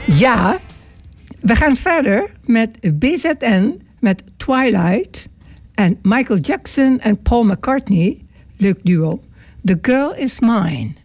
Ja, we gaan verder met BZN met Twilight. En Michael Jackson en Paul McCartney, leuk duo. The Girl Is Mine.